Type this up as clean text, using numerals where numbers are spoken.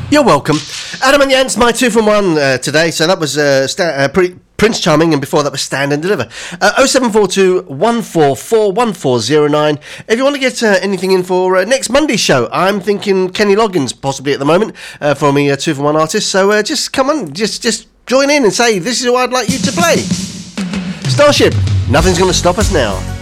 You're welcome. Adam and Jans, my 2 from 1 today. So that was Prince Charming, and before that was Stand and Deliver. 0742 144 1409. If you want to get anything in for next Monday's show, I'm thinking Kenny Loggins possibly at the moment for me, 2 from 1 artist. So just come on, just join in and say, this is who I'd like you to play. Starship, nothing's going to stop us now.